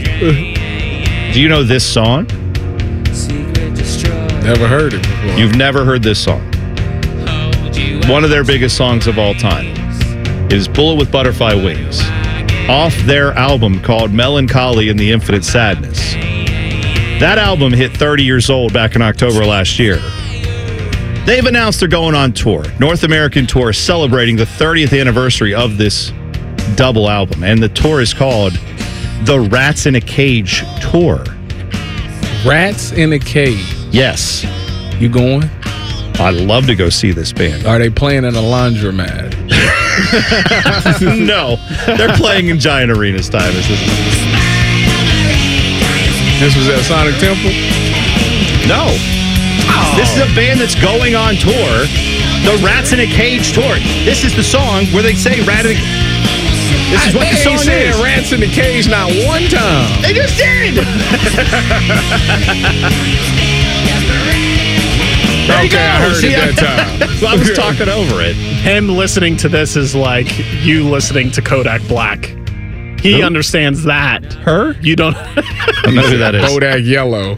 Do you know this song? Never heard it before. You've never heard this song. One of their biggest songs of all time is Bullet with Butterfly Wings, off their album called Melancholy and the Infinite Sadness. That album hit 30 years old back in October last year. They've announced they're going on tour, North American tour, celebrating the 30th anniversary of this double album, and the tour is called the Rats in a Cage Tour. Rats in a Cage? Yes. You going? I'd love to go see this band. Are they playing in a laundromat? No, they're playing in giant arenas, Tyvis. This was at Sonic Temple? No. This is a band that's going on tour. The Rats in a Cage tour. This is the song where they say Rat in a Cage. This is what the song is. Rats in the Cage not one time. They just did. Okay, I heard it that time. I was talking over it. Him listening to this is like you listening to Kodak Black. He understands that. Her? You don't. I don't know who that is. Kodak Yellow.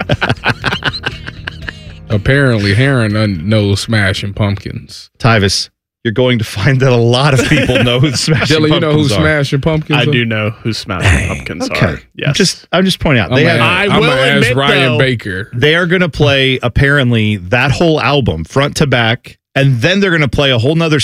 Apparently, Heron knows Smashing Pumpkins. Tyvis, you're going to find that a lot of people know who Smashing Dylan, Pumpkins you know who are. Smashing Pumpkins I are? do know who Smashing Pumpkins are. Yes. I'm just pointing out. I'm gonna ask Ryan Baker. They are going to play, apparently, that whole album, front to back, and then they're going to play a whole nother